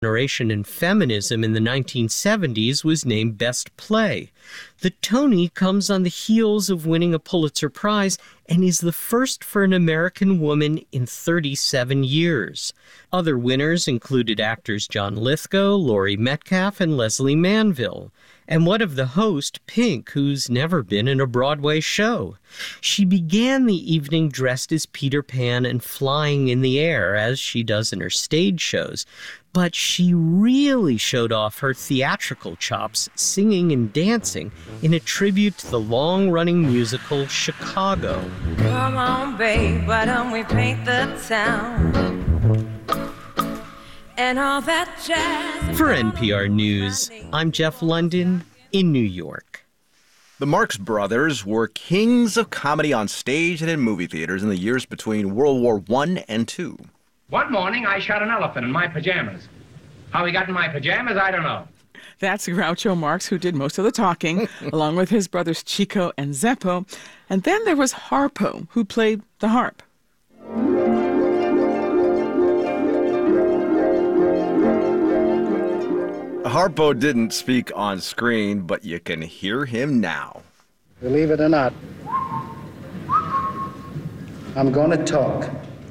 Generation and Feminism in the 1970s was named Best Play. The Tony comes on the heels of winning a Pulitzer Prize and is the first for an American woman in 37 years. Other winners included actors John Lithgow, Laurie Metcalf, and Leslie Manville. And what of the host, Pink, who's never been in a Broadway show? She began the evening dressed as Peter Pan and flying in the air, as she does in her stage shows. But she really showed off her theatrical chops singing and dancing in a tribute to the long-running musical Chicago. Come on, babe, why don't we paint the town? And all that jazz. For NPR News, I'm Jeff London in New York. The Marx Brothers were kings of comedy on stage and in movie theaters in the years between World War I and II. One morning, I shot an elephant in my pajamas. How he got in my pajamas, I don't know. That's Groucho Marx, who did most of the talking, along with his brothers Chico and Zeppo. And then there was Harpo, who played the harp. Harpo didn't speak on screen, but you can hear him now. Believe it or not, I'm going to talk.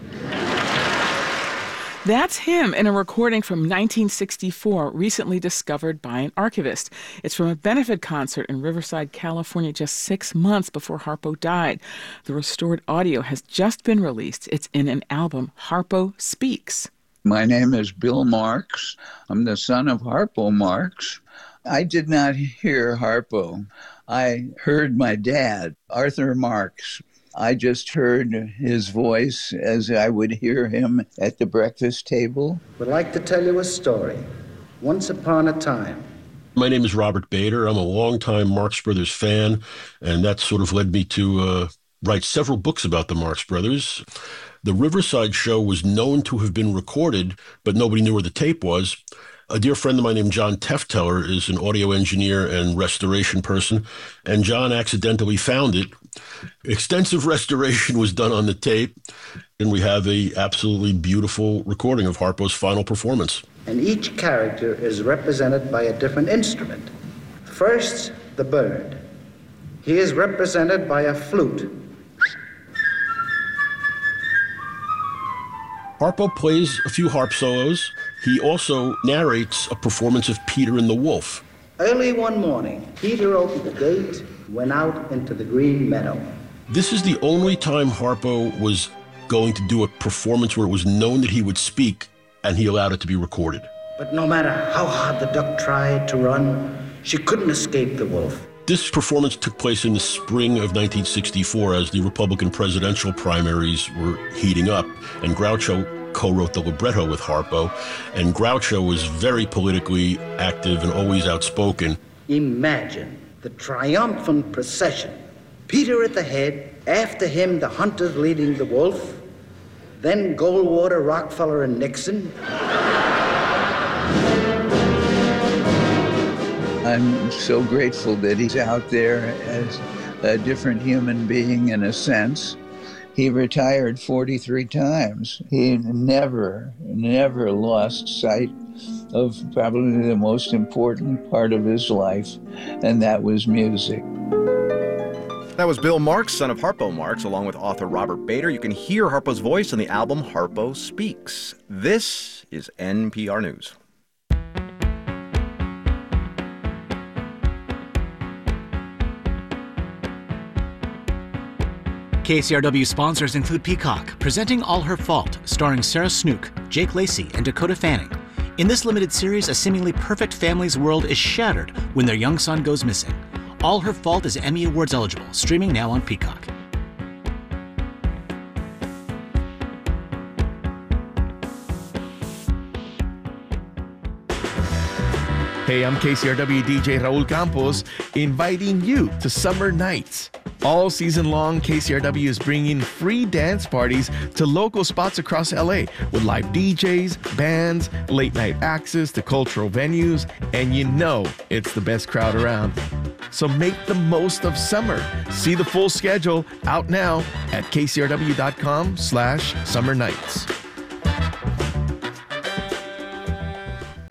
That's him in a recording from 1964, recently discovered by an archivist. It's from a benefit concert in Riverside, California, just 6 months before Harpo died. The restored audio has just been released. It's in an album, Harpo Speaks. My name is Bill Marx. I'm the son of Harpo Marx. I did not hear Harpo. I heard my dad, Arthur Marx. I just heard his voice as I would hear him at the breakfast table. Would like to tell you a story. Once upon a time. My name is Robert Bader. I'm a longtime Marx Brothers fan, and that sort of led me to write several books about the Marx Brothers. The Riverside show was known to have been recorded, but nobody knew where the tape was. A dear friend of mine named John Tefteller is an audio engineer and restoration person, and John accidentally found it. Extensive restoration was done on the tape, and we have a absolutely beautiful recording of Harpo's final performance. And each character is represented by a different instrument. First, the bird. He is represented by a flute. Harpo plays a few harp solos. He also narrates a performance of Peter and the Wolf. Early one morning, Peter opened the gate, went out into the green meadow. This is the only time Harpo was going to do a performance where it was known that he would speak, and he allowed it to be recorded. But no matter how hard the duck tried to run, she couldn't escape the wolf. This performance took place in the spring of 1964 as the Republican presidential primaries were heating up, and Groucho co-wrote the libretto with Harpo, and Groucho was very politically active and always outspoken. Imagine the triumphant procession. Peter at the head, after him the hunters leading the wolf, then Goldwater, Rockefeller, and Nixon. I'm so grateful that he's out there as a different human being in a sense. He retired 43 times. He never lost sight of probably the most important part of his life, and that was music. That was Bill Marx, son of Harpo Marx, along with author Robert Bader. You can hear Harpo's voice on the album Harpo Speaks. This is NPR News. KCRW sponsors include Peacock, presenting All Her Fault, starring Sarah Snook, Jake Lacey, and Dakota Fanning. In this limited series, a seemingly perfect family's world is shattered when their young son goes missing. All Her Fault is Emmy Awards eligible, streaming now on Peacock. Hey, I'm KCRW DJ Raul Campos, inviting you to Summer Nights. All season long, KCRW is bringing free dance parties to local spots across LA with live DJs, bands, late night access to cultural venues, and you know it's the best crowd around. So make the most of summer. See the full schedule out now at kcrw.com/summernights.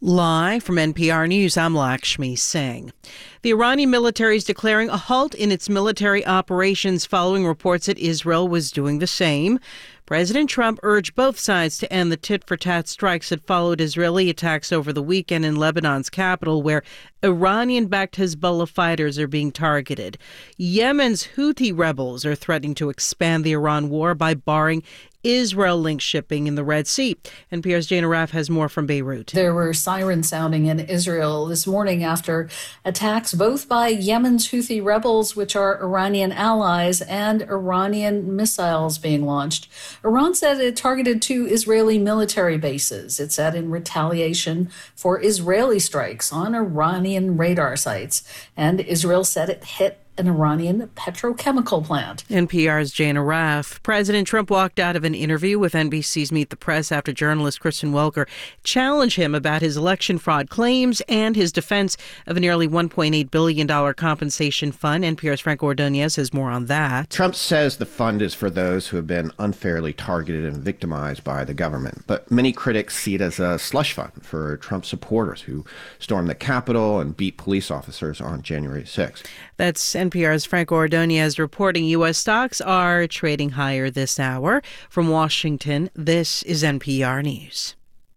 Live from NPR News, I'm Lakshmi Singh. The Iranian military is declaring a halt in its military operations following reports that Israel was doing the same. President Trump urged both sides to end the tit-for-tat strikes that followed Israeli attacks over the weekend in Lebanon's capital, where Iranian-backed Hezbollah fighters are being targeted. Yemen's Houthi rebels are threatening to expand the Iran war by barring Israel-linked shipping in the Red Sea. NPR's Jane Arraf has more from Beirut. There were sirens sounding in Israel this morning after attacks both by Yemen's Houthi rebels, which are Iranian allies, and Iranian missiles being launched. Iran said it targeted 2 Israeli military bases. It said in retaliation for Israeli strikes on Iranian radar sites. And Israel said it hit an Iranian petrochemical plant. NPR's Jane Arraf. President Trump walked out of an interview with NBC's Meet the Press after journalist Kristen Welker challenged him about his election fraud claims and his defense of a nearly $1.8 billion compensation fund. NPR's Frank Ordonez has more on that. Trump says the fund is for those who have been unfairly targeted and victimized by the government. But many critics see it as a slush fund for Trump supporters who stormed the Capitol and beat police officers on January 6th. That's NPR's Frank Ordonez reporting U.S. stocks are trading higher this hour. From Washington, this is NPR News.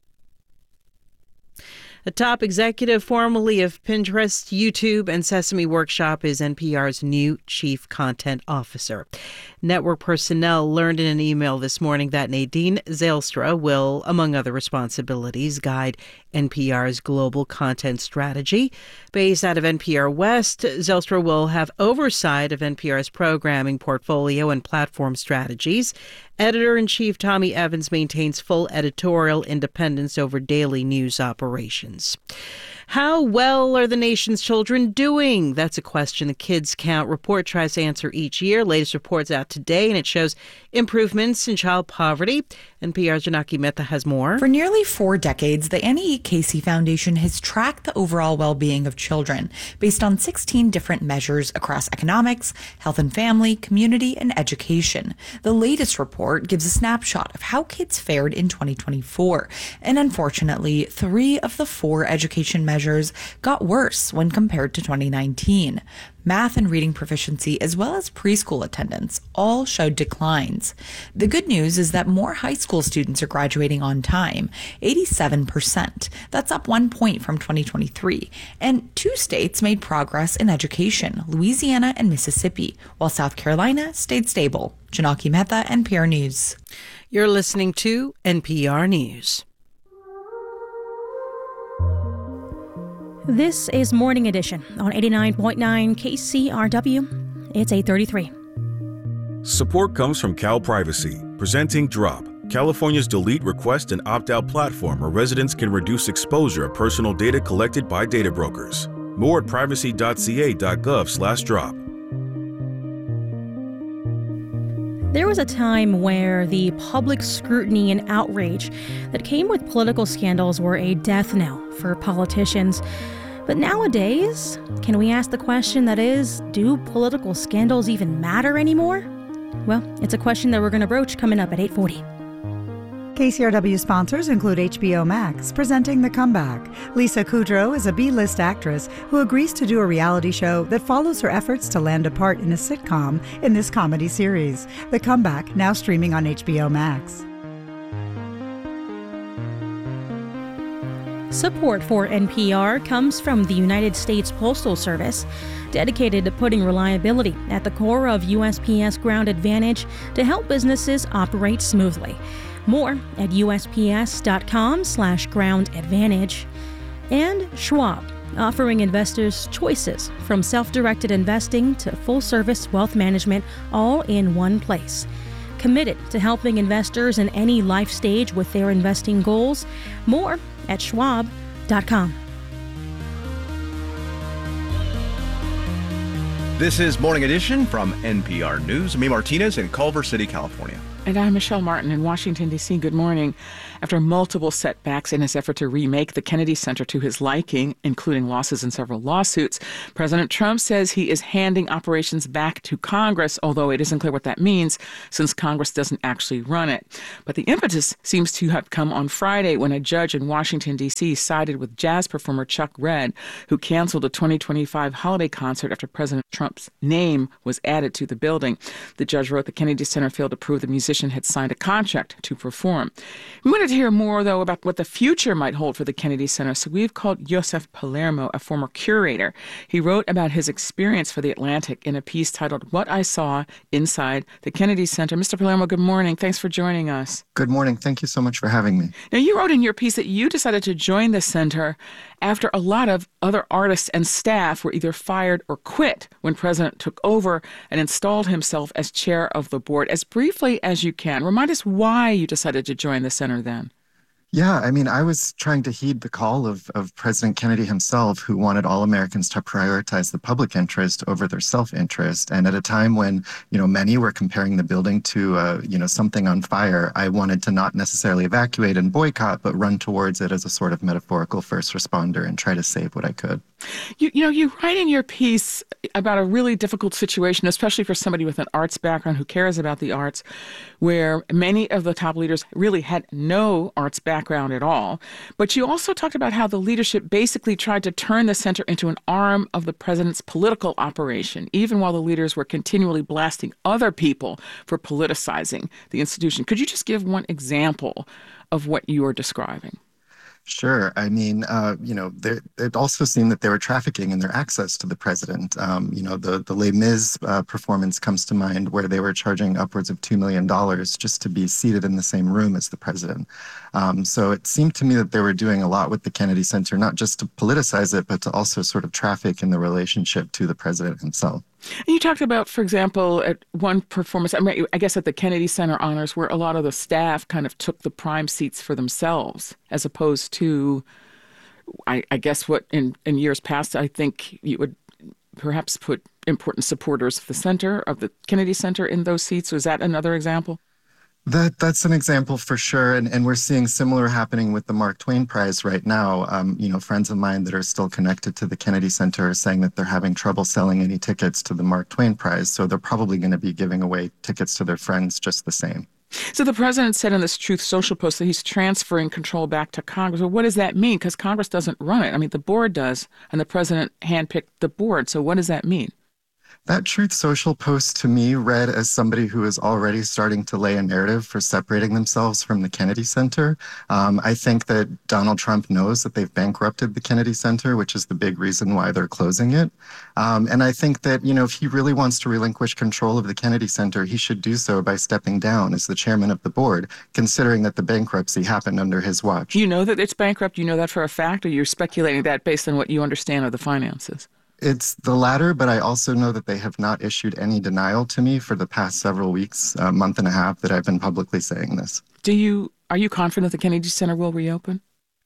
A top executive formerly of Pinterest, YouTube, and Sesame Workshop is NPR's new chief content officer. Network personnel learned in an email this morning that Nadine Zylstra will, among other responsibilities, guide NPR's global content strategy. Based out of NPR West, Zylstra will have oversight of NPR's programming portfolio and platform strategies. Editor-in-Chief Tommy Evans maintains full editorial independence over daily news operations. How well are the nation's children doing? That's a question the Kids Count report tries to answer each year. Latest report's out today, and it shows improvements in child poverty. NPR's Janaki Mehta has more. For nearly 4 decades, the Annie E. Casey Foundation has tracked the overall well-being of children based on 16 different measures across economics, health and family, community, and education. The latest report gives a snapshot of how kids fared in 2024. And unfortunately, 3 of the 4 education measures got worse when compared to 2019. Math and reading proficiency, as well as preschool attendance, all showed declines. The good news is that more high school students are graduating on time, 87%. That's up 1 point from 2023. And 2 states made progress in education, Louisiana and Mississippi, while South Carolina stayed stable. Janaki Mehta, NPR News. You're listening to NPR News. This is Morning Edition on 89.9 KCRW. It's 8:33. Support comes from Cal Privacy, presenting Drop, California's delete, request, and opt-out platform where residents can reduce exposure of personal data collected by data brokers. More at privacy.ca.gov/drop. There was a time where the public scrutiny and outrage that came with political scandals were a death knell for politicians. But nowadays, can we ask the question that is, do political scandals even matter anymore? Well, it's a question that we're going to broach coming up at 8:40. KCRW sponsors include HBO Max, presenting The Comeback. Lisa Kudrow is a B-list actress who agrees to do a reality show that follows her efforts to land a part in a sitcom in this comedy series. The Comeback, now streaming on HBO Max. Support for NPR comes from the United States Postal Service, dedicated to putting reliability at the core of USPS Ground Advantage to help businesses operate smoothly. More at USPS.com/Ground Advantage. And Schwab, offering investors choices from self-directed investing to full-service wealth management all in one place. Committed to helping investors in any life stage with their investing goals. More at Schwab.com. This is Morning Edition from NPR News. I'm Martinez in Culver City, California. And I'm Michelle Martin in Washington, D.C. Good morning. After multiple setbacks in his effort to remake the Kennedy Center to his liking, including losses in several lawsuits, President Trump says he is handing operations back to Congress, although it isn't clear what that means since Congress doesn't actually run it. But the impetus seems to have come on Friday when a judge in Washington, D.C. sided with jazz performer Chuck Redd, who canceled a 2025 holiday concert after President Trump's name was added to the building. The judge wrote the Kennedy Center failed to prove the musician had signed a contract to perform. We wanted to hear more, though, about what the future might hold for the Kennedy Center, so we've called Joseph Palermo, a former curator. He wrote about his experience for The Atlantic in a piece titled What I Saw Inside the Kennedy Center. Mr. Palermo, good morning. Thanks for joining us. Good morning. Thank you so much for having me. Now, you wrote in your piece that you decided to join the center after a lot of other artists and staff were either fired or quit when President took over and installed himself as chair of the board. As briefly as you can, remind us why you decided to join the center then. Yeah, I mean, I was trying to heed the call of President Kennedy himself, who wanted all Americans to prioritize the public interest over their self-interest. And at a time when, many were comparing the building to, something on fire, I wanted to not necessarily evacuate and boycott, but run towards it as a sort of metaphorical first responder and try to save what I could. You write in your piece about a really difficult situation, especially for somebody with an arts background who cares about the arts, where many of the top leaders really had no arts background at all. But you also talked about how the leadership basically tried to turn the center into an arm of the president's political operation, even while the leaders were continually blasting other people for politicizing the institution. Could you just give one example of what you are describing? Sure. I mean, it also seemed that they were trafficking in their access to the president. The Les Mis performance comes to mind, where they were charging upwards of $2 million just to be seated in the same room as the president. So it seemed to me that they were doing a lot with the Kennedy Center, not just to politicize it, but to also sort of traffic in the relationship to the president himself. And you talked about, for example, at one performance, I guess at the Kennedy Center Honors, where a lot of the staff kind of took the prime seats for themselves, as opposed to, I guess what in years past, I think you would perhaps put important supporters of the center, of the Kennedy Center, in those seats. Was that another example? That's an example for sure, and we're seeing similar happening with the Mark Twain Prize right now. Friends of mine that are still connected to the Kennedy Center are saying that they're having trouble selling any tickets to the Mark Twain Prize, so they're probably going to be giving away tickets to their friends just the same. So the president said in this Truth Social post that he's transferring control back to Congress. Well, what does that mean? Because Congress doesn't run it. I mean, the board does, and the president handpicked the board. So what does that mean? That Truth Social post to me read as somebody who is already starting to lay a narrative for separating themselves from the Kennedy Center. I think that Donald Trump knows that they've bankrupted the Kennedy Center, which is the big reason why they're closing it. And I think that, if he really wants to relinquish control of the Kennedy Center, he should do so by stepping down as the chairman of the board, considering that the bankruptcy happened under his watch. You know that it's bankrupt? You know that for a fact, or you're speculating that based on what you understand of the finances? It's the latter, but I also know that they have not issued any denial to me for the past several weeks, a month and a half that I've been publicly saying this. Are you confident the Kennedy Center will reopen?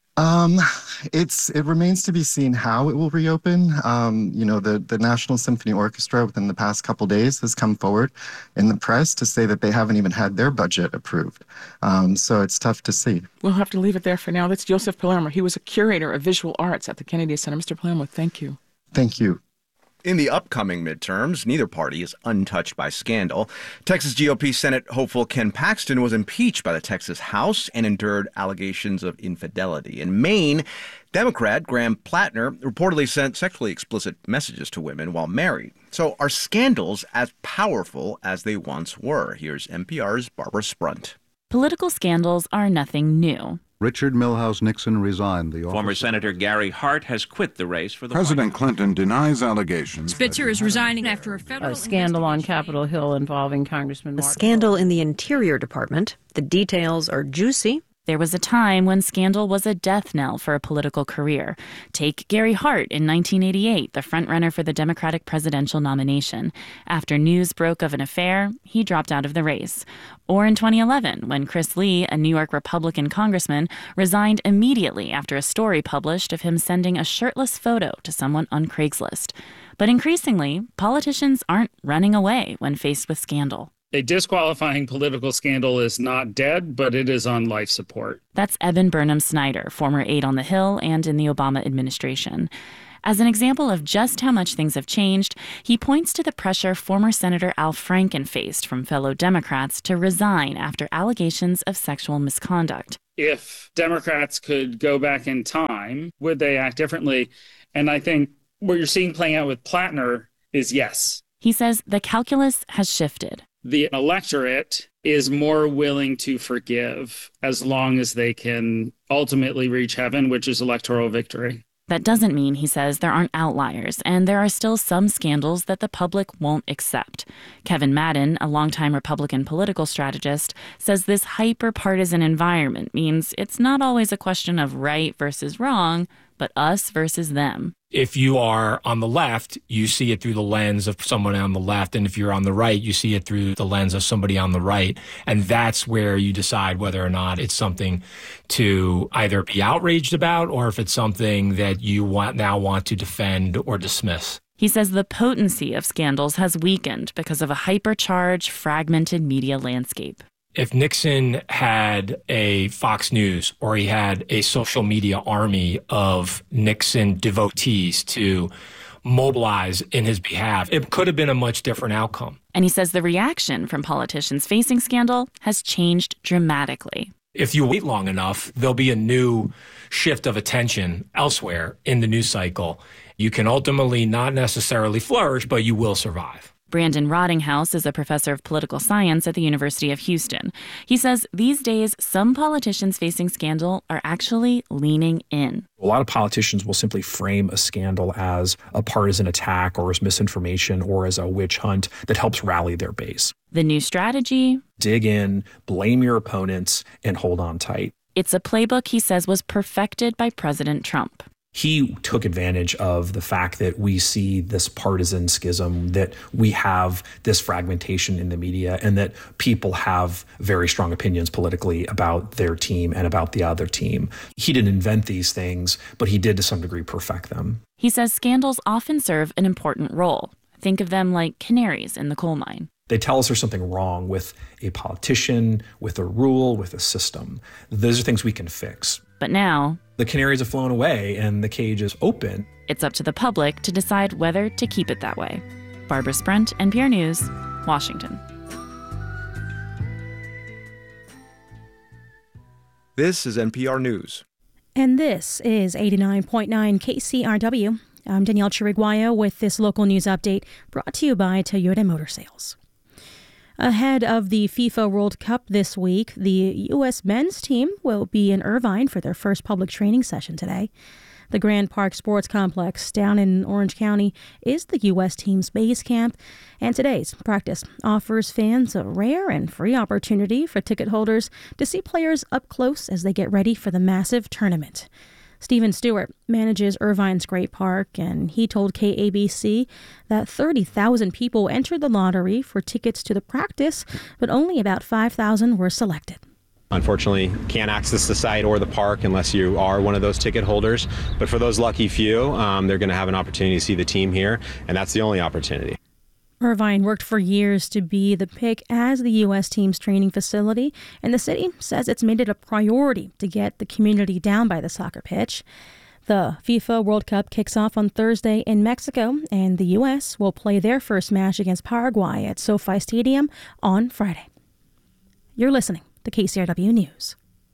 It remains to be seen how it will reopen. The National Symphony Orchestra within the past couple days has come forward in the press to say that they haven't even had their budget approved. So it's tough to see. We'll have to leave it there for now. That's Joseph Palermo. He was a curator of visual arts at the Kennedy Center. Mr. Palermo, thank you. Thank you. In the upcoming midterms, neither party is untouched by scandal. Texas GOP Senate hopeful Ken Paxton was impeached by the Texas House and endured allegations of infidelity. In Maine, Democrat Graham Plattner reportedly sent sexually explicit messages to women while married. So are scandals as powerful as they once were? Here's NPR's Barbara Sprunt. Political scandals are nothing new. Richard Milhouse Nixon resigned the office. Former Senator Gary Hart has quit the race for the President Clinton denies allegations. Spitzer is resigning after a federal scandal on Capitol Hill involving Congressman Mark. A scandal in the Interior Department. The details are juicy. There was a time when scandal was a death knell for a political career. Take Gary Hart in 1988, the frontrunner for the Democratic presidential nomination. After news broke of an affair, he dropped out of the race. Or in 2011, when Chris Lee, a New York Republican congressman, resigned immediately after a story published of him sending a shirtless photo to someone on Craigslist. But increasingly, politicians aren't running away when faced with scandal. A disqualifying political scandal is not dead, but it is on life support. That's Eben Burnham Snyder, former aide on the Hill and in the Obama administration. As an example of just how much things have changed, he points to the pressure former Senator Al Franken faced from fellow Democrats to resign after allegations of sexual misconduct. If Democrats could go back in time, would they act differently? And I think what you're seeing playing out with Plattner is yes. He says the calculus has shifted. The electorate is more willing to forgive as long as they can ultimately reach heaven, which is electoral victory. That doesn't mean, he says, there aren't outliers, and there are still some scandals that the public won't accept. Kevin Madden, a longtime Republican political strategist, says this hyper-partisan environment means it's not always a question of right versus wrong, but us versus them. If you are on the left, you see it through the lens of someone on the left. And if you're on the right, you see it through the lens of somebody on the right. And that's where you decide whether or not it's something to either be outraged about or if it's something that you now want to defend or dismiss. He says the potency of scandals has weakened because of a hypercharged, fragmented media landscape. If Nixon had a Fox News or he had a social media army of Nixon devotees to mobilize in his behalf, it could have been a much different outcome. And he says the reaction from politicians facing scandal has changed dramatically. If you wait long enough, there'll be a new shift of attention elsewhere in the news cycle. You can ultimately not necessarily flourish, but you will survive. Brandon Rottinghouse is a professor of political science at the University of Houston. He says these days, some politicians facing scandal are actually leaning in. A lot of politicians will simply frame a scandal as a partisan attack or as misinformation or as a witch hunt that helps rally their base. The new strategy? Dig in, blame your opponents, and hold on tight. It's a playbook he says was perfected by President Trump. He took advantage of the fact that we see this partisan schism, that we have this fragmentation in the media, and that people have very strong opinions politically about their team and about the other team. He didn't invent these things, but he did to some degree perfect them. He says scandals often serve an important role. Think of them like canaries in the coal mine. They tell us there's something wrong with a politician, with a rule, with a system. Those are things we can fix. But now, the canaries have flown away and the cage is open. It's up to the public to decide whether to keep it that way. Barbara Sprent, NPR News, Washington. This is NPR News. And this is 89.9 KCRW. I'm Danielle Chiriguayo with this local news update brought to you by Toyota Motor Sales. Ahead of the FIFA World Cup this week, the U.S. men's team will be in Irvine for their first public training session today. The Grand Park Sports Complex down in Orange County is the U.S. team's base camp, and today's practice offers fans a rare and free opportunity for ticket holders to see players up close as they get ready for the massive tournament. Stephen Stewart manages Irvine's Great Park, and he told KABC that 30,000 people entered the lottery for tickets to the practice, but only about 5,000 were selected. Unfortunately, can't access the site or the park unless you are one of those ticket holders. But for those lucky few, they're going to have an opportunity to see the team here, and that's the only opportunity. Irvine worked for years to be the pick as the U.S. team's training facility, and the city says it's made it a priority to get the community down by the soccer pitch. The FIFA World Cup kicks off on Thursday in Mexico, and the U.S. will play their first match against Paraguay at SoFi Stadium on Friday. You're listening to KCRW News.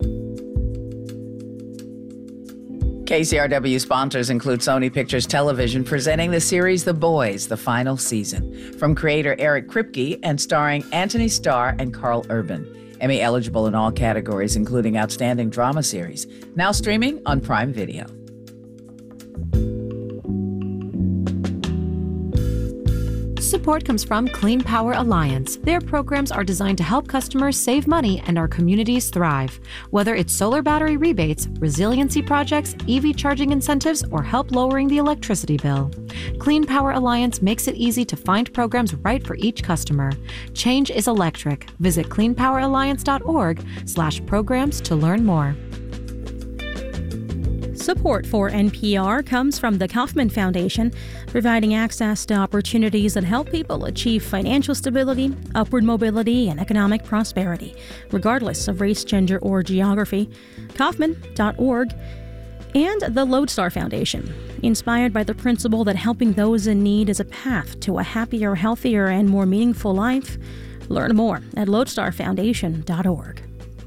KCRW sponsors include Sony Pictures Television presenting the series The Boys, the final season. From creator Eric Kripke and starring Anthony Starr and Carl Urban. Emmy eligible in all categories, including Outstanding Drama Series. Now streaming on Prime Video. Support comes from Clean Power Alliance. Their programs are designed to help customers save money and our communities thrive. Whether it's solar battery rebates, resiliency projects, EV charging incentives, or help lowering the electricity bill. Clean Power Alliance makes it easy to find programs right for each customer. Change is electric. Visit cleanpoweralliance.org/programs to learn more. Support for NPR comes from the Kauffman Foundation, providing access to opportunities that help people achieve financial stability, upward mobility, and economic prosperity, regardless of race, gender, or geography. Kauffman.org. And the Lodestar Foundation, inspired by the principle that helping those in need is a path to a happier, healthier, and more meaningful life. Learn more at lodestarfoundation.org.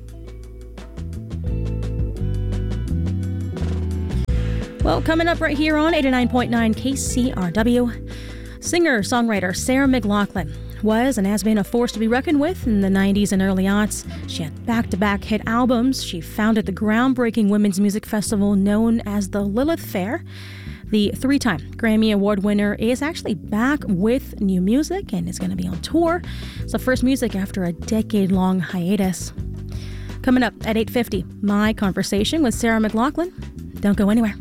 Well, coming up right here on 89.9 KCRW, singer-songwriter Sarah McLachlan was and has been a force to be reckoned with in the 90s and early aughts. She had back-to-back hit albums. She founded the groundbreaking women's music festival known as the Lilith Fair. The three-time Grammy Award winner is actually back with new music and is going to be on tour. It's the first music after a decade-long hiatus. Coming up at 8:50, my conversation with Sarah McLachlan. Don't go anywhere.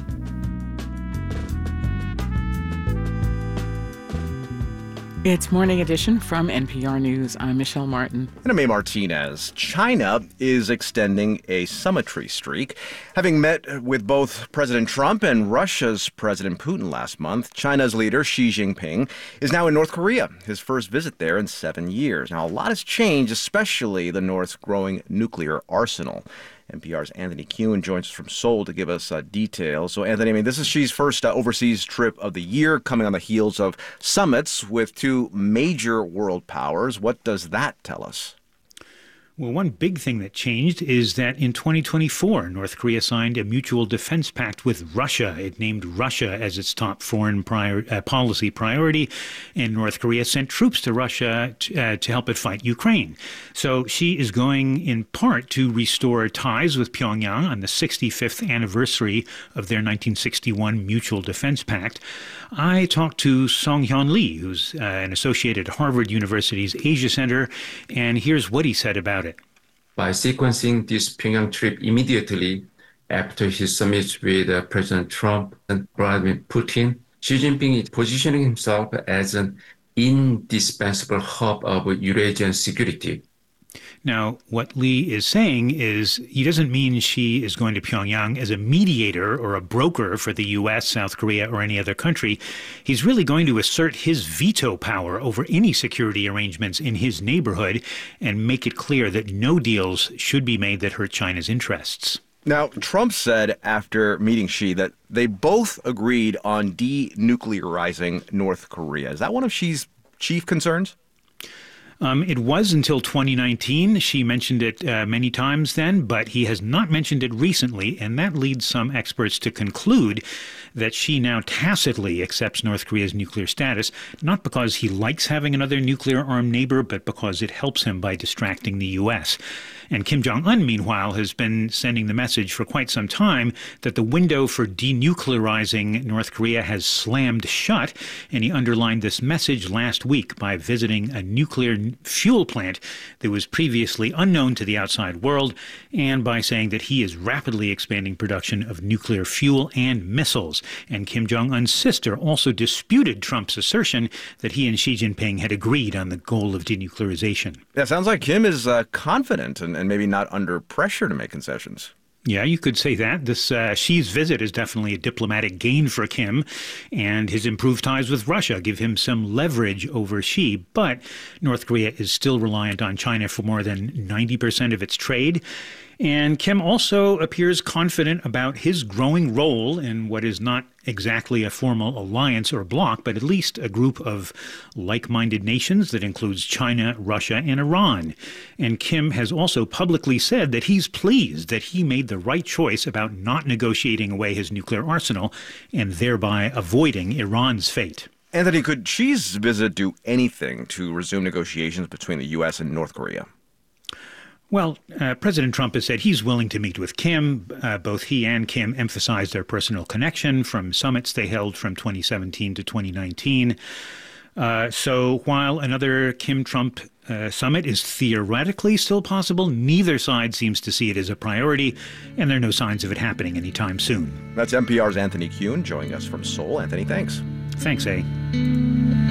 It's Morning Edition from NPR News. I'm Michelle Martin. And I'm A. Martinez. China is extending a summitry streak. Having met with both President Trump and Russia's President Putin last month, China's leader Xi Jinping is now in North Korea, his first visit there in 7 years. Now, a lot has changed, especially the North's growing nuclear arsenal. NPR's Anthony Kuhn joins us from Seoul to give us details. So, Anthony, this is Xi's first overseas trip of the year, coming on the heels of summits with two major world powers. What does that tell us? Well, one big thing that changed is that in 2024, North Korea signed a mutual defense pact with Russia. It named Russia as its top foreign policy priority, and North Korea sent troops to Russia to help it fight Ukraine. So Xi is going in part to restore ties with Pyongyang on the 65th anniversary of their 1961 mutual defense pact. I talked to Song-Hyun Lee, who's an associate at Harvard University's Asia Center, and here's what he said about it. By sequencing this Pyongyang trip immediately after his summit with President Trump and Vladimir Putin, Xi Jinping is positioning himself as an indispensable hub of Eurasian security. Now, what Lee is saying is he doesn't mean Xi is going to Pyongyang as a mediator or a broker for the U.S., South Korea, or any other country. He's really going to assert his veto power over any security arrangements in his neighborhood and make it clear that no deals should be made that hurt China's interests. Now, Trump said after meeting Xi that they both agreed on denuclearizing North Korea. Is that one of Xi's chief concerns? It was until 2019. Xi mentioned it many times then, but he has not mentioned it recently, and that leads some experts to conclude that Xi now tacitly accepts North Korea's nuclear status, not because he likes having another nuclear-armed neighbor, but because it helps him by distracting the U.S. And Kim Jong-un, meanwhile, has been sending the message for quite some time that the window for denuclearizing North Korea has slammed shut, and he underlined this message last week by visiting a nuclear fuel plant that was previously unknown to the outside world, and by saying that he is rapidly expanding production of nuclear fuel and missiles. And Kim Jong-un's sister also disputed Trump's assertion that he and Xi Jinping had agreed on the goal of denuclearization. Yeah, sounds like Kim is confident and maybe not under pressure to make concessions. Yeah, you could say that. This Xi's visit is definitely a diplomatic gain for Kim, and his improved ties with Russia give him some leverage over Xi. But North Korea is still reliant on China for more than 90% of its trade. And Kim also appears confident about his growing role in what is not exactly a formal alliance or bloc, but at least a group of like-minded nations that includes China, Russia, and Iran. And Kim has also publicly said that he's pleased that he made the right choice about not negotiating away his nuclear arsenal and thereby avoiding Iran's fate. Anthony, could Xi's visit do anything to resume negotiations between the U.S. and North Korea? Well, President Trump has said he's willing to meet with Kim. Both he and Kim emphasized their personal connection from summits they held from 2017 to 2019. So while another Kim-Trump summit is theoretically still possible, neither side seems to see it as a priority, and there are no signs of it happening anytime soon. That's NPR's Anthony Kuhn joining us from Seoul. Anthony, thanks. Thanks, A.